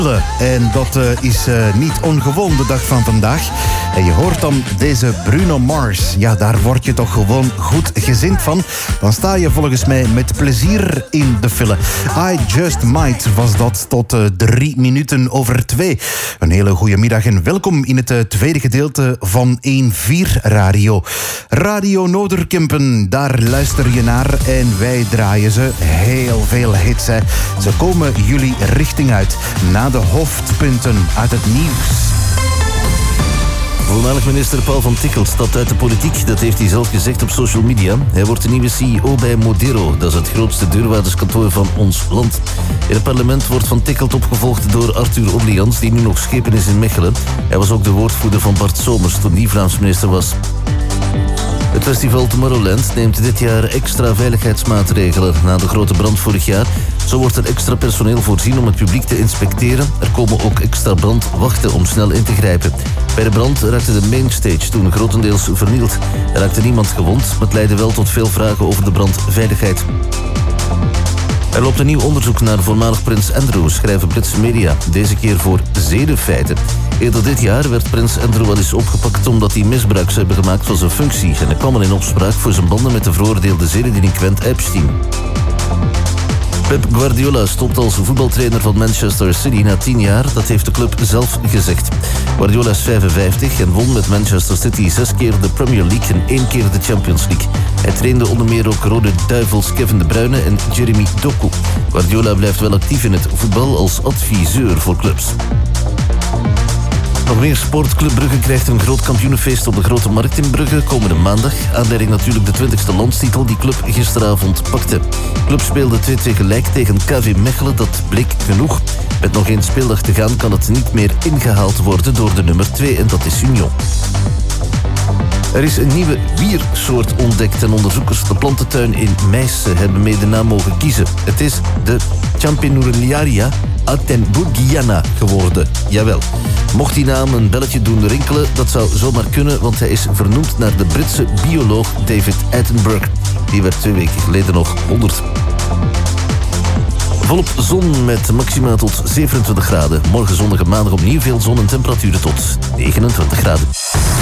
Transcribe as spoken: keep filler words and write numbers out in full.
En dat uh, is uh, niet ongewoon de dag van vandaag. En je hoort dan deze Bruno Mars. Ja, daar word je toch gewoon goed gezind van. Dan sta je volgens mij met plezier in de file. I Just Might was dat tot uh, drie minuten over twee. Een hele goede middag en welkom in het uh, tweede gedeelte van één vier Radio. Radio Noorderkempen, daar luister je naar en wij draaien ze heel veel hits. Hè. Ze komen jullie richting uit. Na de hoofdpunten uit het nieuws. Voormalig minister Paul van Tichelt stapt uit de politiek. Dat heeft hij zelf gezegd op social media. Hij wordt de nieuwe C E O bij Modero. Dat is het grootste deurwaarderskantoor van ons land. In het parlement wordt Van Tichelt opgevolgd door Arthur Oblians, die nu nog schepen is in Mechelen. Hij was ook de woordvoerder van Bart Somers toen die Vlaams minister was. Het festival Tomorrowland neemt dit jaar extra veiligheidsmaatregelen na de grote brand vorig jaar. Zo wordt er extra personeel voorzien om het publiek te inspecteren. Er komen ook extra brandwachten om snel in te grijpen. Bij de brand raakte de mainstage toen grotendeels vernield. Er raakte niemand gewond, maar het leidde wel tot veel vragen over de brandveiligheid. Er loopt een nieuw onderzoek naar voormalig prins Andrew, schrijven Britse media. Deze keer voor zedenfeiten. Eerder dit jaar werd prins Andrew wel eens opgepakt omdat hij misbruik zou hebben gemaakt van zijn functie. En hij kwam al in opspraak voor zijn banden met de veroordeelde zedendelinquent Epstein. Pep Guardiola stopt als voetbaltrainer van Manchester City na tien jaar. Dat heeft de club zelf gezegd. Guardiola is vijfenvijftig en won met Manchester City zes keer de Premier League en één keer de Champions League. Hij trainde onder meer ook Rode Duivels Kevin De Bruyne en Jeremy Doku. Guardiola blijft wel actief in het voetbal als adviseur voor clubs. Nog meer sport. Club Brugge krijgt een groot kampioenenfeest op de Grote Markt in Brugge komende maandag. Aanleiding natuurlijk de twintigste landstitel die club gisteravond pakte. Club speelde twee twee gelijk tegen K V Mechelen, dat bleek genoeg. Met nog één speeldag te gaan kan het niet meer ingehaald worden door de nummer twee en dat is Union. Er is een nieuwe wiersoort ontdekt en onderzoekers de plantentuin in Meissen hebben mee de naam mogen kiezen. Het is de Champignularia attenbourgiana geworden. Jawel. Mocht die naam een belletje doen rinkelen, dat zou zomaar kunnen, want hij is vernoemd naar de Britse bioloog David Attenborough. Die werd twee weken geleden nog honderd. Volop zon met maxima tot zevenentwintig graden. Morgen zondag en maandag opnieuw veel zon en temperaturen tot negenentwintig graden.